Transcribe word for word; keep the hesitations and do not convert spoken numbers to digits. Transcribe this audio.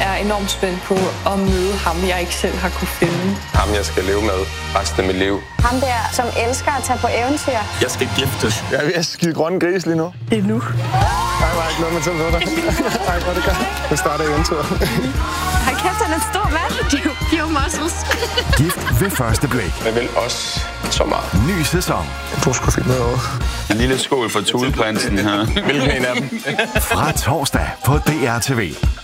er enormt spændt på at møde ham, jeg ikke selv har kunne finde. Ham, jeg skal leve med resten af mit liv. Ham der, som elsker at tage på eventyr. Jeg skal giftes. Jeg er ved at skide grønne gris lige nu. Det er nu. Nej, var ikke noget med til dig. Nej, hvor det gør. Nu starter eventyret. Hold kæft, han er en stor mand. Pure muscles. Gift ved første blik. Jeg vil også så meget. Ny sæson. Du skulle finde noget over. En lille skål for Thuleprinsen her. Hvilken en af dem? Fra torsdag på D R T V.